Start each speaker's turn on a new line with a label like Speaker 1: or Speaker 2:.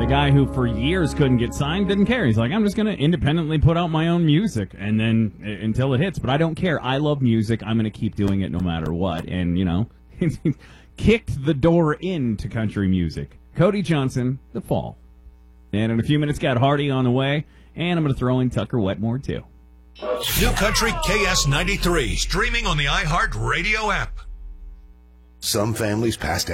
Speaker 1: The guy who for years couldn't get signed didn't care. He's like, I'm just going to independently put out my own music and then until it hits. But I don't care. I love music. I'm going to keep doing it no matter what. And, kicked the door into country music. Cody Johnson, The Fall. And in a few minutes, got Hardy on the way. And I'm going to throw in Tucker Wetmore, too.
Speaker 2: New Country KS93, streaming on the iHeart Radio app.
Speaker 3: Some families passed